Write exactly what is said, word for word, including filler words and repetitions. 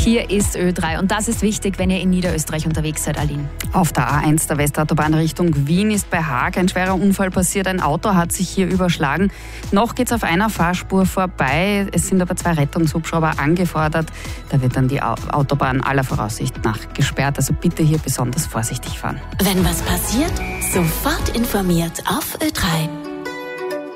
Hier ist Ö drei und das ist wichtig, wenn ihr in Niederösterreich unterwegs seid, Aline. Auf der A eins der Westautobahn Richtung Wien ist bei Haag ein schwerer Unfall passiert. Ein Auto hat sich hier überschlagen. Noch geht's auf einer Fahrspur vorbei. Es sind aber zwei Rettungshubschrauber angefordert. Da wird dann die Autobahn aller Voraussicht nach gesperrt. Also bitte hier besonders vorsichtig fahren. Wenn was passiert, sofort informiert auf Ö drei.